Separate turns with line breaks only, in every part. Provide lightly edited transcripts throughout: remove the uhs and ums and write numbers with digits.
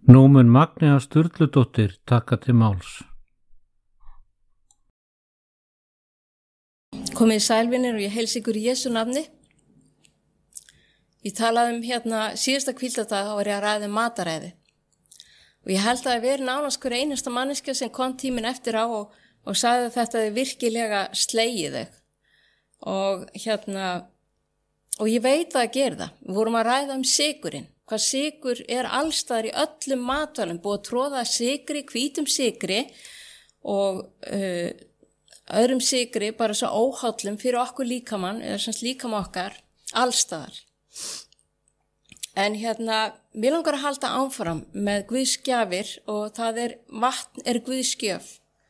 Nú mun Magnea Sturludóttir taka til máls.
Komið sælvinir og ég heilsa ykkur í Jesú nafni. Ég talaði síðasta hvíldardag, þá var ég að ræða mataræði. Og ég held að það veri nánast hver einasta manneskja sem kom tíminn eftir á og sagði að þetta er virkilega slegið þig. Og ég veit að gera það. Við vorum að ræða sykurinn. Hvað sykur er allstaðar í öllum matvælum, búið að tróða sykri, hvítum sykri og öðrum sykri, bara svo óhollum fyrir okkur líkamann, eða sem líkama okkar, allstaðar. En mér langar að halda áfram með Guðs gjafir og það vatn er Guðs gjöf.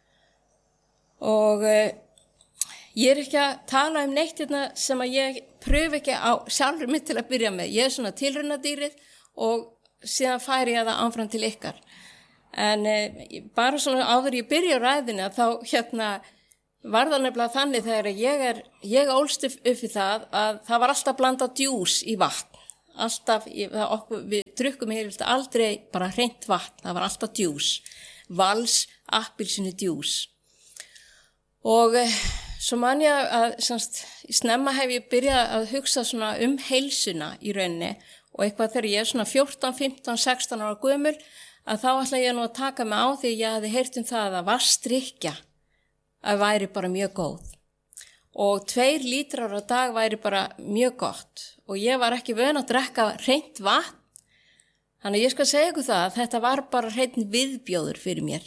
Og ég ekki að tala neitt sem að ég pröfu ekki á sjálfur mitt til að byrja með. Ég er svona tilraunadýrið og síðan færi ég það áfram til ykkar. En bara svona áður ég byrja á ræðinu þá var það nefnilega þannig þegar ég ólst upp í það að það var alltaf blandað djús í vatn. Alltaf, við drukkum aldrei bara hreint vatn, það var alltaf djús. Vals, appelsínu djús. Og svo man ég að snemma hef ég byrjað að hugsa svona heilsuna í rauninni og eitthvað þegar ég er svona 14, 15, 16 ára gömul að þá ætla ég nú að taka mig á því ég hafði heyrt það að vatnsdrykkja að væri bara mjög góð. Og 2 lítrar á dag væri bara mjög gott og ég var ekki vön að drekka hreint vatn. Þannig að ég skal segja ykkur það að þetta var bara hreint viðbjóður fyrir mér.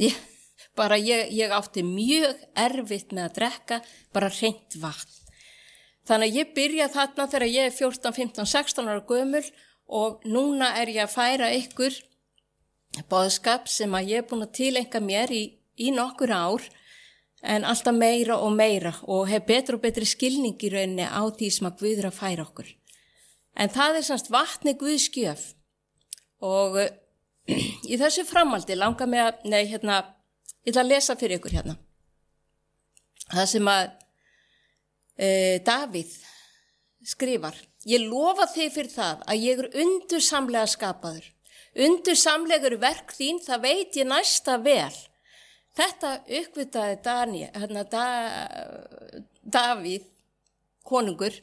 Ég átti mjög erfitt með að drekka bara hreint vatn. Þannig að ég byrja þarna þegar ég er 14, 15, 16 ára gömul og núna er ég að færa ykkur boðskap sem að ég er búin að tileinka mér í nokkur ár en alltaf meira og hef betur og betri skilning í rauninni á því sem að Guð er að færa okkur. En það er vatni Guðs gjöf og í þessu framhaldi langar mig að, ég ætla að lesa fyrir ykkur Það sem að Davíð skrifar. Ég lofa þig fyrir það að ég er undursamlega skapaður. Undursamlegur verk þín, það veit ég næsta vel. Þetta uppvitaði Davíð, konungur,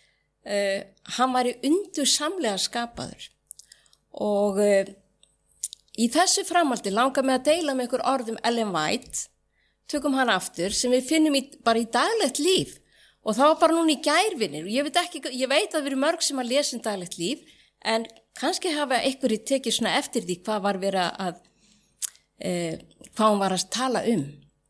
hann var undursamlega skapaður. Og í þessu framhaldi langar mig að deila með ykkur orðum Ellen White, tökum hann aftur, sem við finnum bara í daglegt líf. Og það var bara núna í gærvinir. Ég veit að við erum mörg sem að lesa daglegt líf, en kannski hafa einhverjir tekið svona eftir því hvað var verið að hvað hún var að tala En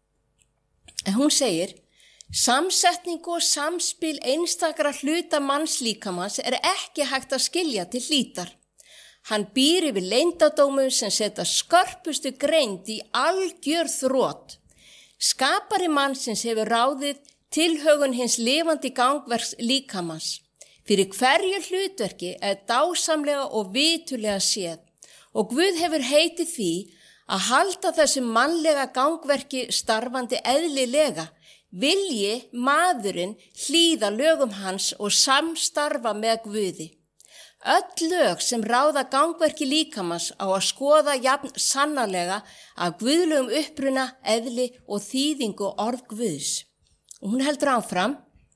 hún segir, samsetning og samspil einstakra hluta mannslíkamans er ekki hægt að skilja til hlítar. Hann býr yfir leyndardómum sem setja skörpustu greind í algjör þrot. Skapari mannsins hefur ráðið tilhögun hins lifandi gangverks líkamans. Fyrir hverju hlutverki er dásamlega og vitulega séð og Guð hefur heitið því að halda þessu mannlega gangverki starfandi eðlilega, vilji maðurinn hlýða lögum hans og samstarfa með Guði. Öll lög sem ráða gangverki líkamans á að skoða jafn sannarlega af guðlegum uppruna, eðli og þýðingu orð Guðs. Og hún heldur áfram,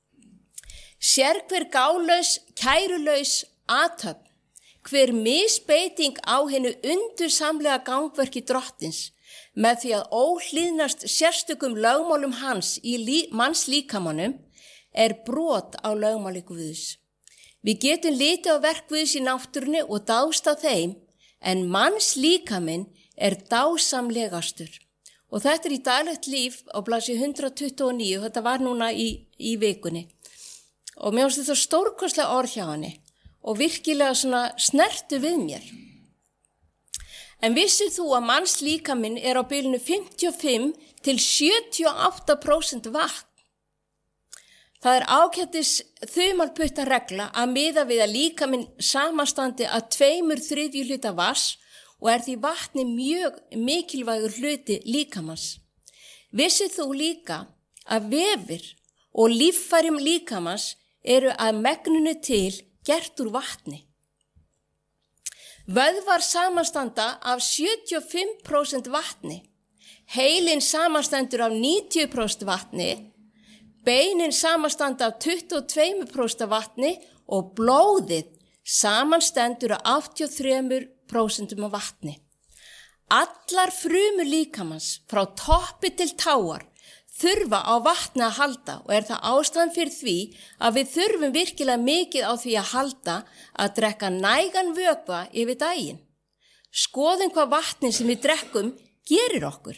sér hver gálaus, kærulaus athöfn, hver misbeiting á hennu undursamlega gangverki drottins með því að óhlýðnast sérstökum lögmálum hans í manns líkamanum er brot á lögmáli Guðs. Við getum litið á verk Guðs í náttúrunni og dást á þeim, en manns líkaminn er dásamlegastur. Og þetta í daglegt líf á blaðsíðu 129, þetta var núna í vikunni. Og mér finnst þetta stórkostlega orð hjá henni. Og virkilega svona snertu við mér. En vissir þú að manns líkaminn er á bilinu 55 til 78% vatn? Það er ágætis þumalputta regla að miða við að líkaminn samanstandi að 2/3 hluta vatns og er því vatni mjög mikilvægur hluti líkamans. Vissir þú líka að vefir og líffærum líkamans eru að megninu til gert úr vatni. Vöðvar samanstanda af 75% vatni. Heilinn samanstendur af 90% vatni. Beinin samanstanda af 22% vatni og blóðið samanstendur af 83% af vatni. Allar frumur líkamans frá toppi til táar þurfa á vatni að halda og það ástæðan fyrir því að við þurfum virkilega mikið á því að halda að drekka nægan vökva yfir daginn. Skoðum hvað vatni sem við drekkum gerir okkur.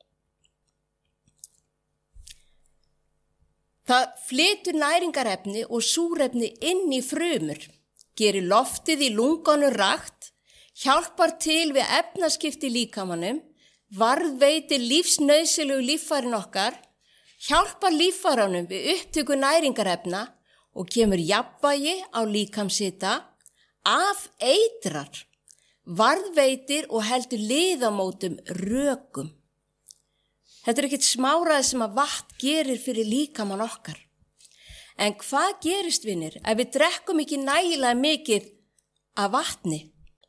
Það flytur næringarefni og súrefni inn í frumur, gerir loftið í lungunum rakt, hjálpar til við efnaskipti í líkamanum, varðveitir lífsnauðsynlegu líffærin okkar, hjálpar líffæranum við upptöku næringarefna og kemur jafnvægi á líkamshita, afeitrar, varðveitir og heldur liðamótum rökum. Þetta ekkert smáraði sem að vatn gerir fyrir líkamann okkar. En hvað gerist, vinir, ef við drekkum ekki nægilega mikið af vatni?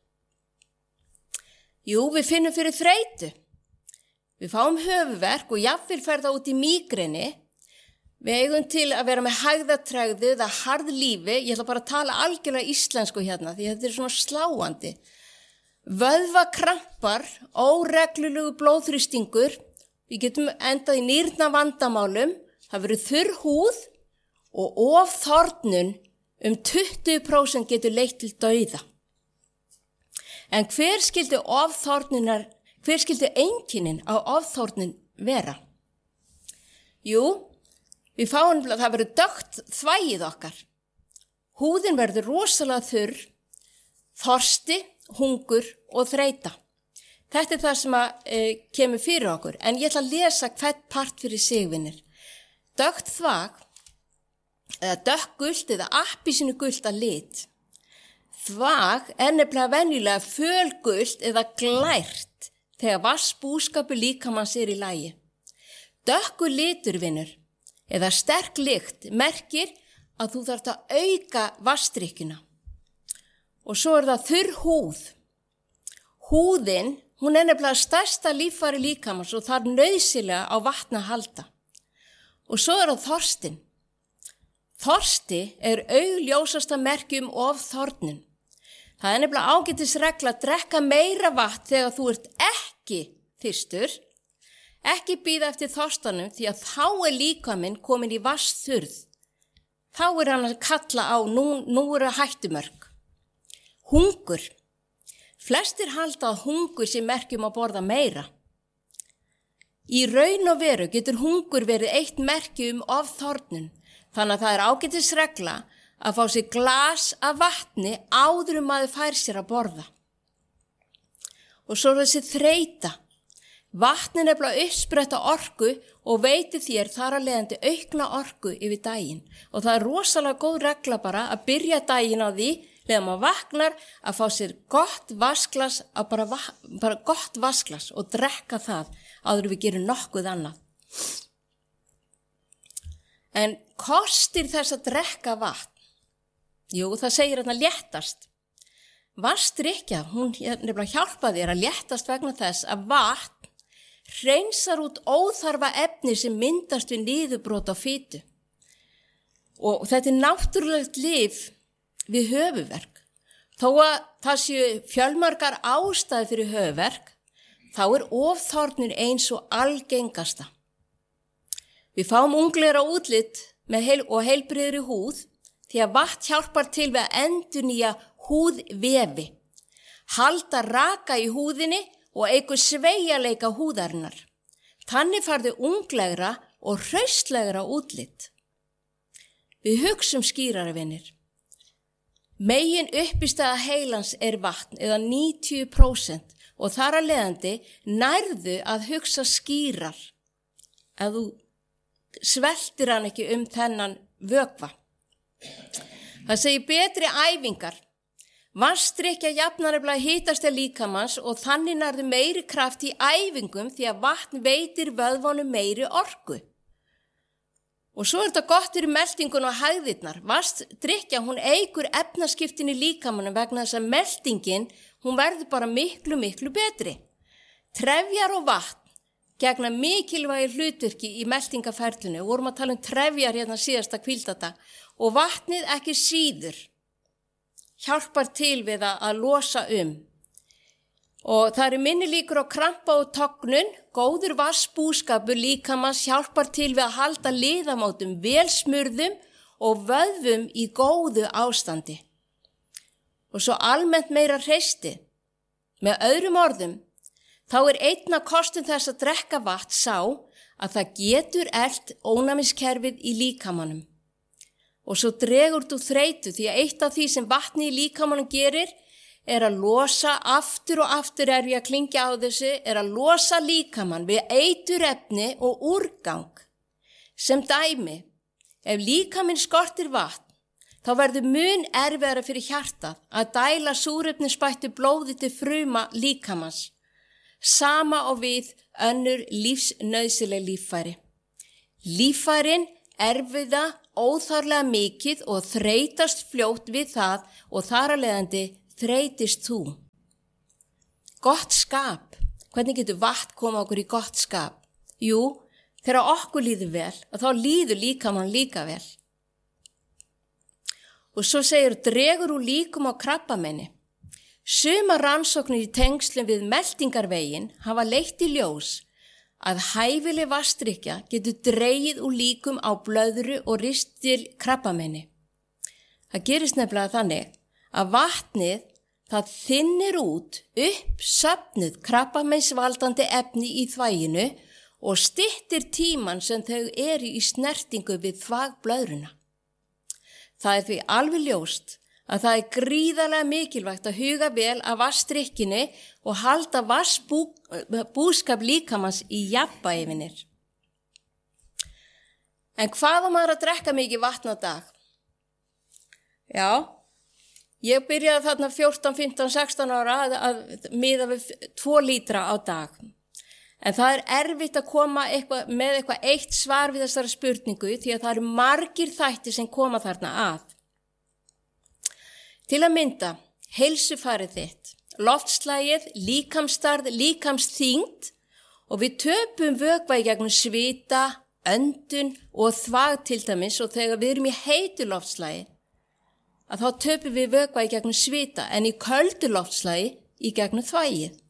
Jú, við finnum fyrir þreytu. Við fáum höfuðverk og jafnvel fer það út í mígreni. Við eigum til að vera með hægðatregðu eða harðlífi. Ég ætla bara að tala algjörlega íslensku hérna því þetta svona sláandi. Vöðvakrampar, óreglulegu blóðþrýstingur. Við getum endað í nýrnavandamálum. Það verður þurr húð og ofþornun 20% getur leitt til dauða. En hver skildi einkennin á ofþornun vera? Jú, við fáum að það verður dökkt þvagið okkar. Húðin verður rosalega þurr, þorsti, hungur og þreyta. Þetta það sem kemur fyrir okkur, en ég ætla að lesa hvert part fyrir sig, vinir. Dökkt þvag, eða dökkgult eða appelsínugult að lit. Þvag nefnilega venjulega fölgult eða glært þegar vatnsbúskapur líkamans í lagi. Dökkur litur, vinur, eða sterk lykt merkir að þú þarft að auka vatnsdrykkjuna. Og svo það þurr húð. Húðin, hún nefnilega stærsta líffæri líkamans og þarf nauðsynlega á vatni að halda. Og svo það þorstin. Þorsti augljósasta merki ofþornun. Það nefnilega ágætisregla að drekka meira vatn þegar þú ert ekki þyrstur, ekki bíða eftir þorstanum því að þá líkaminn komin í vatnsþurrð. Þá hann að kalla á, nú hættumörk. Hungur. Flestir halda að hungur sé merki að borða meira. Í raun og veru getur hungur verið eitt merki ofþornun, þannig að það ágætisregla að fá sér glas af vatni áður maður fær sér að borða. Og svo þessi þreyta. Vatni nefnilega uppspretta orku og veitir þér þar að leiðandi aukna orku yfir daginn. Og það rosalega góð regla bara að byrja daginn á því, þegar maður vaknar, að fá sér gott vasklas, bara gott vasklas og drekka það áður við gerum nokkuð annað. En kostir þess að drekka vatn? Jú, það segir léttast. Vatnsdrykkja, hún nefnilega hjálpa þér að léttast vegna þess að vatn hreinsar út óþarfa efni sem myndast við niðurbrot á fitu. Og þetta náttúrulegt lyf við höfuðverk. Þó að það séu fjölmargar ástæður fyrir höfuðverk, þá ofþornun eins og algengasta. Við fáum unglegra útlit og heilbrigðri húð því að vatn hjálpar til við að endurnýja húðvefi, halda raka í húðinni og eykur sveigjanleika húðarinnar. Þannig farðu unglegra og hraustlegra útlit. Við hugsum skýrara, vinir. Megin uppistæða heilans vatn eða 90% og þar að leiðandi nærðu að hugsa skýrar að þú sveltir hann ekki þennan vökva. Það segir betri æfingar. Vatnsdrykkja jafnar hitastigi líkamans og þannig nærðu meiri kraft í æfingum því að vatn veitir vöðvunum meiri orku. Og svo þetta gott fyrir meltingun og hægðirnar. Vatnsdrykkja, hún eykur efnaskiptin í líkamanum vegna þess að meltingin, hún verður bara miklu, miklu betri. Trefjar og vatn gegna mikilvægi hlutverki í meltingaferlinu. Vorum að tala trefjar hérna síðasta hvíldadag og vatnið ekki síður hjálpar til við að losa Og það eru minni líkur á krampa og tognun, góður vatnsbúskapur líkamans hjálpar til við að halda liðamótum velsmurðum og vöðvum í góðu ástandi. Og svo almennt meira hreysti. Með öðrum orðum, þá einn af kostum þess að drekka vatn sá að það getur elt ónæmiskerfið í líkamanum. Og svo dregur þú þreytu því að eitt af því sem vatni í líkamanum gerir að losa aftur og aftur ég að klingja á þessu, að losa líkamann við eiturefni og úrgang. Sem dæmi, ef líkaminn skortir vatn, þá verður mun erfiðara fyrir hjartað að dæla súrefnisbættu blóði til fruma líkamans. Sama á við önnur lífsnauðsynleg líffæri. Líffærin erfiða óþarflega mikið og þreytast fljótt við það og þar af leiðandi þreytist þú. Gott skap. Hvernig getur vatn koma okkur í gott skap? Jú, þegar okkur líður vel, þá líður líkamann líka vel. Og svo dregur úr líkum á krabbameini. Sumar rannsóknir í tengslum við meltingarveginn hafa leitt í ljós að hæfileg vatnsdrykkja getur dregið úr líkum á blöðru og ristil krabbameini. Það gerist nefnilega þannig að vatnið það þynnir út uppsöfnuð krabbameinsvaldandi efni í þvaginu og styttir tíman sem þau eru í snertingu við þvagblöðruna. Það því alveg ljóst að það gríðarlega mikilvægt að huga vel að vatnsdrykkjunni og halda vatnsbúskap líkamans í jafnvægi. En hvað á maður að drekka mikið vatn á dag? Já, ég byrjaði þarna 14, 15, 16 ára að miða við 2 lítra á dag. En það erfitt að koma með eitthvað eitt svar við þessari spurningu því að það eru margir þættir sem koma þarna að. Til að mynda, heilsufarið þitt, loftslagið, líkamsstarð, líkamsþyngd og við töpum vökva í gegnum svita, öndun og þvag til dæmis og þegar við erum í heitu loftslagi að þá töpum við vökva í gegnum svita en í köldu loftslagi í gegnum þvagið.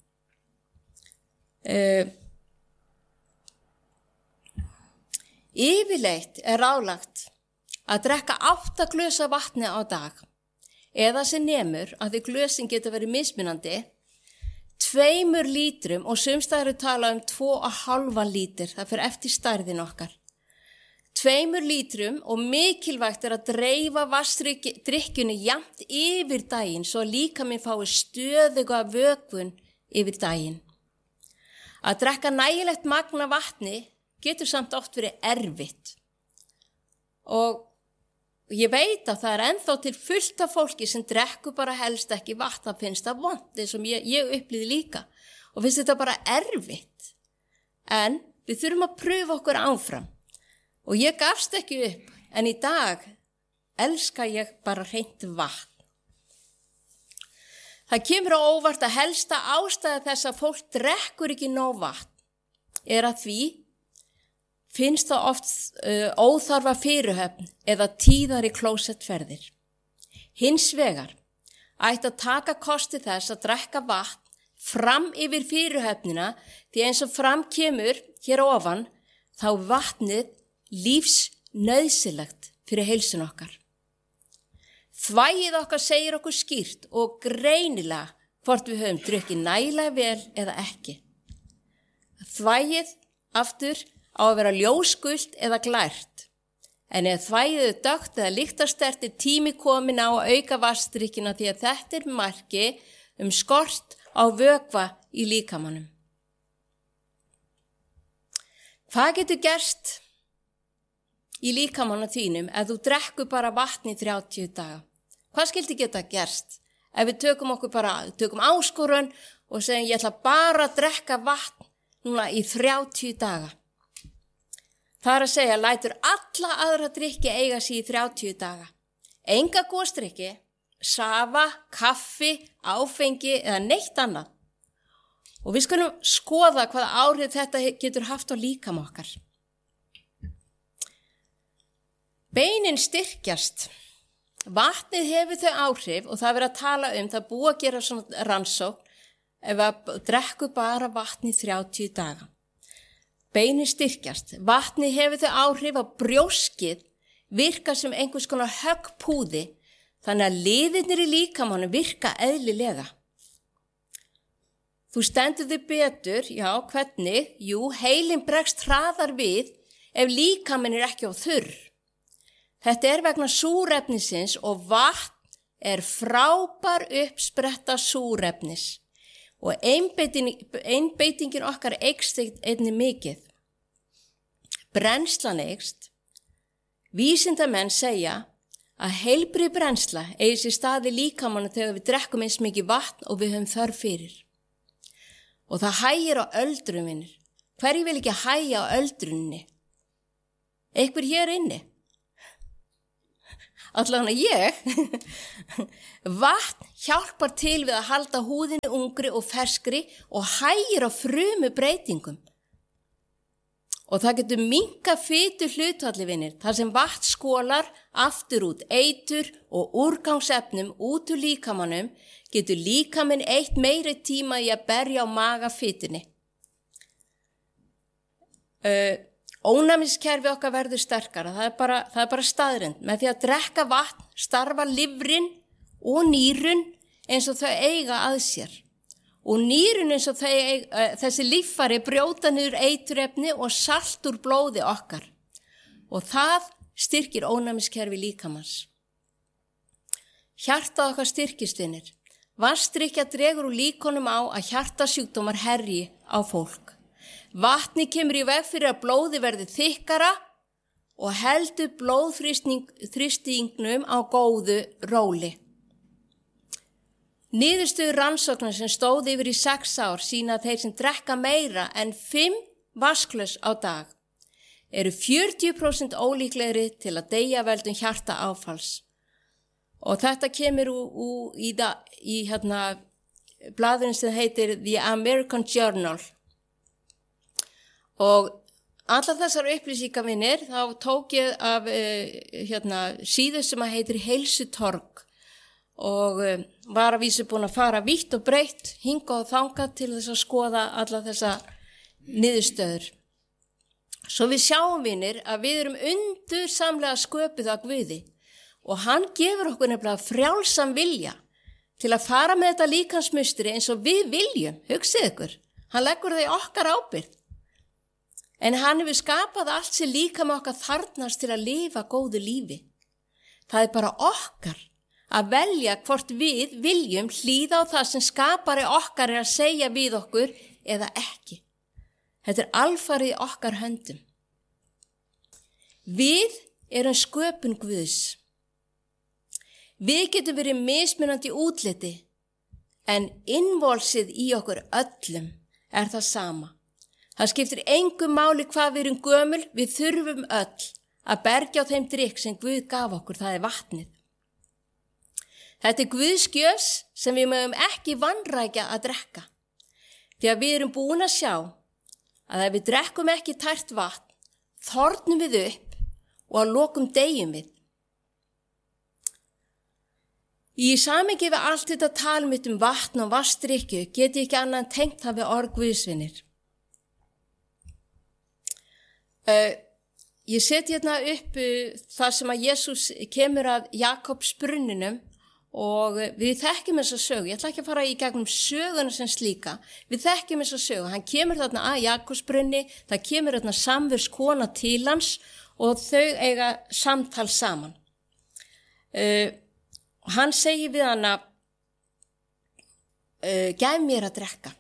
Yfirleitt ráðlagt að drekka 8 glös af vatni á dag eða sem nemur að því glösin geta verið mismunandi 2 lítrum og sumstaðar tala 2,5 lítur, það fyrir eftir stærðin okkar. 2 lítrum og mikilvægt að dreifa vatnsdrykkjunni jafnt yfir daginn svo líkaminn fái stöðuga vökvun yfir daginn. Að drekka nægilegt magn af vatni getur samt oft verið erfitt. Og ég veit að það ennþá til fullt af fólki sem drekkur bara helst ekki vatn, það finnst það vont eins og ég upplýði líka og finnst þetta bara erfitt. En við þurfum að pröfa okkur áfram og ég gafst ekki upp en í dag elska ég bara hreint vatn. Það kemur á óvart að helsta ástæða þess að fólk drekkur ekki nóg vatn að því finnst það oft óþarfa fyrirhöfn eða tíðari klósettferðir. Hins vegar ætti að taka kosti þess að drekka vatn fram yfir fyrirhöfnina því eins og fram kemur hér ofan þá vatnið lífsnauðsynlegt fyrir heilsun okkar. Þvagið okkar segir okkur skýrt og greinilega hvort við höfum drukkið nægilega vel eða ekki. Þvagið aftur á að vera ljósgult eða glært. En ef þvagið dökkt eða lyktarstert tími komin á að auka vatnsdrykkina því að þetta marki skort á vökva í líkamanum. Hvað getur gerst í líkamanum þínum ef þú drekkur bara vatn í 30 daga? Hvað skildi geta gerst ef við tökum áskorun og segjum ég ætla bara að drekka vatn núna í 30 daga? Það að segja, lætur alla aðra drykki eiga sig í 30 daga. Enga gosdrykki, safa, kaffi, áfengi eða neitt annað. Og við skulum skoða hvaða áhrif þetta getur haft á líkama okkar. Beinin styrkjast. Vatnið hefur þau áhrif og það verið að tala það búið að gera svona rannsókn ef að drekku bara vatni 30 daga. Beinin styrkjast. Vatnið hefur þau áhrif að brjóskið virka sem einhvers konar höggpúði þannig að liðirnir í líkamanum virka eðlilega. Þú stendur þig betur, já, hvernig? Jú, heilinn bregst hraðar við ef líkaminn ekki á þurr. Þetta vegna súrefnisins og vatn frábær uppspretta súrefnis og einbeitingin okkar eykst einnig mikið. Brennslan eykst. Vísindamenn segja að heilbrigð brennsla eigi sér stað í líkamanum þegar við drekkum eins mikið vatn og við höfum þörf fyrir. Og það hægir á öldrun, vinir. Hverju vil ekki hægja á öldrunni? Einhver hér inni? Allavega ég. Vatn hjálpar til við að halda húðinni ungri og ferskri og hægir á frumubreytingum. Og það getur minnkað fituhlutfalli, vinir, þar sem vatn skólar aftur út eitur og úrgangsefnum út úr líkamanum, getur líkaminn eytt meiri tíma í að berja á maga fitunni. Ónæmiskerfi okkar verður sterkara, það er bara staðreynd. Með því að drekka vatn starfa lifrin og nýrun eins og þau eiga að sér. Og nýrun eins og þessi líffæri brjóta niður eiturefni og salt úr blóði okkar. Og það styrkir ónæmiskerfi líkamans. Hjartað okkar styrkist, vinir. Vatnsdrykkja dregur úr líkunum á að hjartasjúkdómar herji á fólk. Vatni kemur í veg fyrir að blóði verði þykkara og heldur blóðþrýstingnum á góðu róli. Niðurstöður rannsóknar sem stóð yfir í 6 ár sýna að þeir sem drekka meira en 5 vatnsglös á dag eru 40% ólíklegri til að deyja völdum hjartaáfalls. Og þetta kemur í blaðinu sem heitir The American Journal. Og allar þessar upplýsingar, vinir, þá tók ég af síðu sem heitir Heilsutorg og var að vísu búin að fara vítt og breytt, hingað og þangað til þess að skoða allar þessa niðurstöður. Svo við sjáum, vinir, að við erum undursamlega sköpuð af Guði og hann gefur okkur nefnilega frjálsan vilja til að fara með þetta líkamsmustri eins og við viljum, hugsið ykkur. Hann leggur það í okkar ábyrgð. En hann hefur skapað allt sem líkami okkar þarfnast til að lifa góðu lífi. Það bara okkar að velja hvort við viljum hlýða á það sem skapari okkar að segja við okkur eða ekki. Þetta alfarið í okkar höndum. Við erum sköpun Guðs. Við getum verið mismunandi útliti, en innvolsið í okkur öllum það sama. Það skiptir engu máli hvað við erum gömul, við þurfum öll að bergja á þeim drykk sem Guð gaf okkur, það vatnið. Þetta Guðs gjöf sem við mögum ekki vanrækja að drekka. Því að við erum búin að sjá að ef við drekkum ekki tært vatn, þornum við upp og að lokum deyjum við. Í samhengi við allt þetta talmitt vatn og vatnsdrykkju geti ekki annað en tengt það við orð Guðsvinir. Ég seti hérna upp þar sem að Jesús kemur að Jakobs brunninum og við þekkjum þessa sögu. Ég ætla ekki að fara í gegnum söguna sem slíka. Við þekkjum þessa sögu. Hann kemur þarna að Jakobs brunni, það kemur þarna samverskona til hans og þau eiga samtal saman. Hann segir við hana, gef mér að drekka.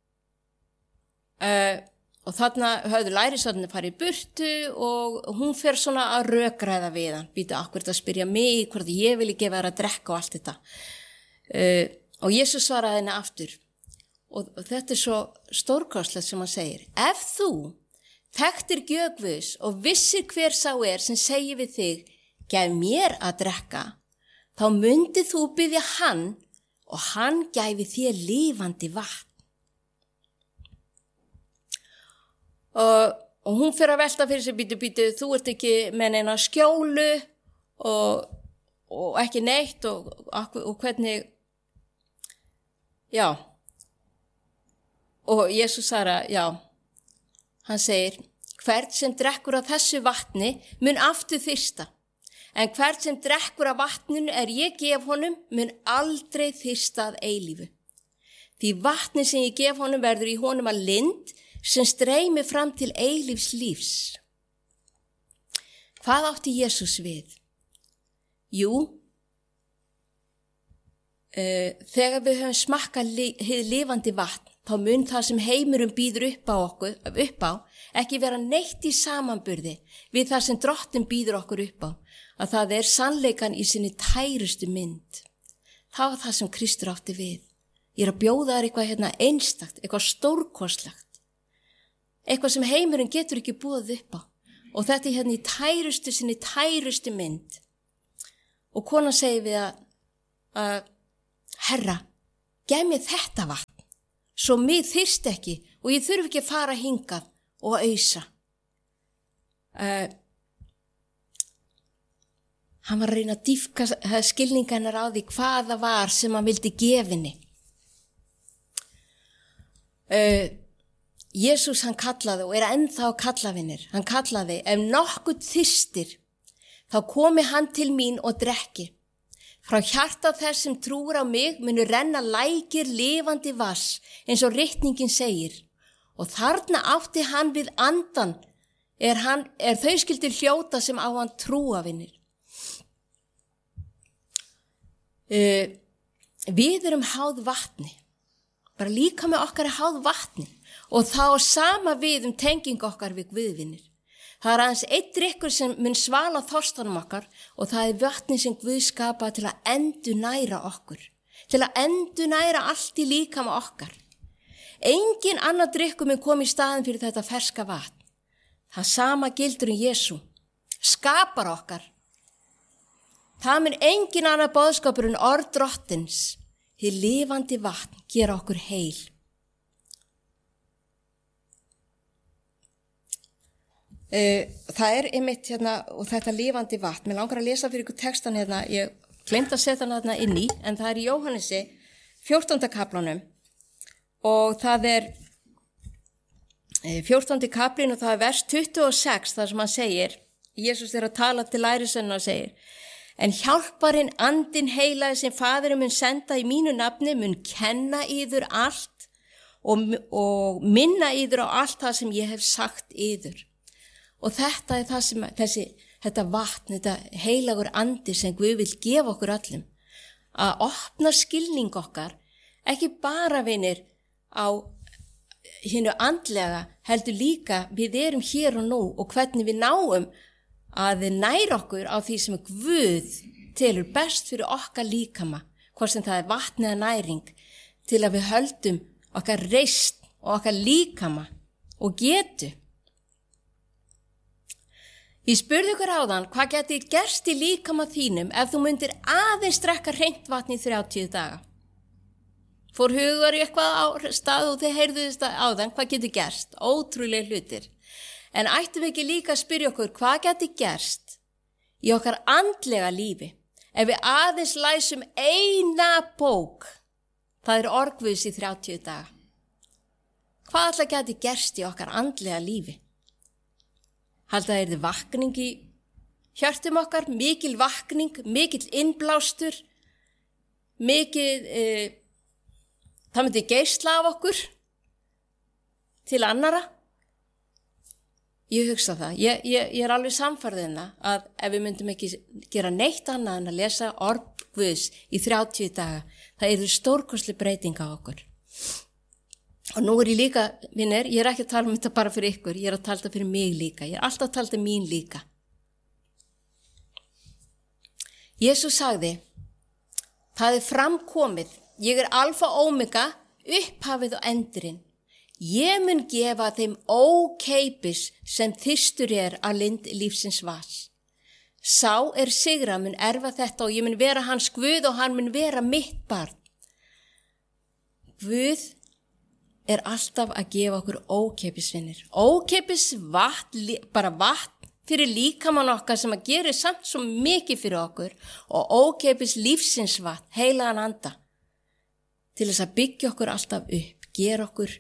Og þarna höfðu lærisveinarnir farið í burtu og hún fer svona að rökræða við hann. Býtu, akkur þetta spyrja mig, hvort ég vilji gefa þér að drekka og allt þetta. Og Jesús svaraði henni aftur. Og þetta svo stórkostlegt sem hann segir. Ef þú þekktir gjöf Guðs og vissir hver sá sem segir við þig, gef mér að drekka, þá myndið þú biðja hann og hann gæfi þér lifandi vatn. Og hún fyrir að velta fyrir sig, bítu, þú ert ekki með neina skjólu og ekki neitt og hvernig, já. Og Jesús sagði, hann segir, hvern sem drekkur af þessu vatni mun aftur þyrsta. En hvern sem drekkur af vatninu ég gef honum mun aldrei þyrsta að eilífu. Því vatni sem ég gef honum verður í honum að lind sem streymir fram til eilífs lífs. Hvað átti Jesús við? Jú, þegar við höfum smakkað hið lifandi vatn, þá mun það sem heimurinn býður upp á, ekki vera neitt í samanburði við það sem Drottinn býður okkur upp á, að það sannleikan í sinni tærustu mynd. Það var það sem Kristur átti við. Ég að bjóða þér eitthvað einstakt, eitthvað stórkostlegt, eitthvað sem heimurinn getur ekki boðið upp á. Og þetta í sinni tærustu mynd. Og konan segir við að Herra, gef mér þetta vatn, svo mig þyrst ekki og ég þurfi ekki að fara hingað og ausa. Hann var að reyna að dýpka skilninga hennar á því hvað það var sem hann vildi gefinni. Jesús hann kallaði og ennþá að kalla vinnir. Hann kallaði, ef nokkuð þyrstir, þá komi hann til mín og drekki. Frá hjarta þess sem trúir á mig munu renna lækir lifandi vass, eins og ritningin segir. Og þarna átti hann við andan, þau skyldir hljóta sem á hann trúa vinnir. Við erum háð vatni, bara líka með okkar háð vatni og þá sama við tenging okkar við Guðvinir. Það aðeins einn drykkur sem mun svala þorstanum okkar og það vatni sem Guð skapaði til að endurnæra okkur, til að endurnæra allt í líkama okkar. Engin annar drykkur mun koma í staðinn fyrir þetta ferska vatn. Það sama gildur Jesú, skapar okkar. Það mun engin annar boðskapur en orð Drottins, hið lifandi vatn, gera okkur heil. Það einmitt og þetta lifandi vatn. Mér langar að lesa fyrir ykkur textan ég gleymdi að setja hann inn í, en það í Jóhannesi 14. kaplanum og það 14. kaplinn og það vers 26 þar sem hann segir, Jesús að tala til lærisveinanna og segir, en hjálparinn andinn heilaði sem Faðirinn mun senda í mínu nafni mun kenna yður allt og minna yður á allt það sem ég hef sagt yður. Og þetta það sem þetta vatn, þetta heilagur andi sem Guð vil gefa okkur öllum, að opna skilning okkar, ekki bara vinir á hinu andlega, heldur líka við erum hér og nú og hvernig við náum að næra okkur á því sem Guð telur best fyrir okkar líkama, hvort sem það vatn eða næring, til að við höldum okkar reisn og okkar líkama og getu. Ég spurði ykkur áðan, hvað geti gerst í líkama þínum ef þú myndir aðeins drekka hreint vatn í 30 daga? Fór hugur í eitthvað á stað og þið heyrðu þetta áðan, hvað geti gerst? Ótrúlega hlutir. En ættum við ekki líka að spyrja okkur, hvað geti gerst í okkar andlega lífi ef við aðeins læsum eina bók, það orð Guðs í 30 daga? Hvað alltaf geti gerst í okkar andlega lífi? Halda það vakning í hjörtum okkar, mikil vakning, mikil innblástur, það myndi geisla af okkur til annara. Ég hugsa það, ég alveg samfærð að ef við myndum ekki gera neitt annað en að lesa orð Guðs í 30 daga, það stórkostleg breyting á okkur. Og nú ég líka, vinnir, ég ekki að tala þetta bara fyrir ykkur, ég að tala þetta fyrir mig líka, ég alltaf að tala þetta mín líka. Jesús sagði, það framkomið, ég alfa og omega, upphafið og endurinn. Ég mun gefa þeim ókeipis sem þyrstur að lind lífsins vass. Sá sigra mun erfa þetta og ég mun vera hans Guð og hann mun vera mitt barn. Guð alltaf að gefa okkur ókeypisvinir. Ókeypis vatn, bara vatn fyrir líkamann okkar sem að gera samt svo mikið fyrir okkur og ókeypis lífsins vatn, heilagan anda, til þess að byggja okkur alltaf upp, gera okkur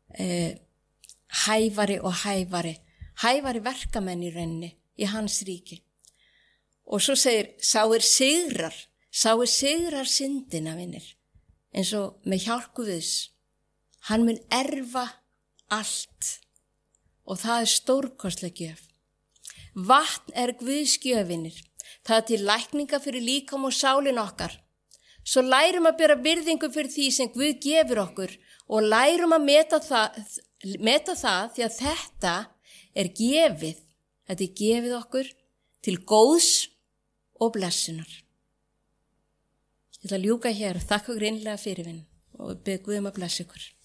hæfari og hæfari verkamenn í rauninni í hans ríki. Og svo segir, sá sigrar syndina, vinir, eins og með hjálp Guðs. Hann mun erfa allt og það stórkostleg gjöf. Vatn Guðs gjöfinir. Það til lækninga fyrir líkam og sálin okkar. Svo lærum að bera virðingu fyrir því sem Guð gefur okkur og lærum að meta það því að þetta gefið. Þetta gefið okkur til góðs og blessunar. Ég ætla að ljúka hér og þakka ykkur innlega fyrir og bið Guð að blessa ykkur.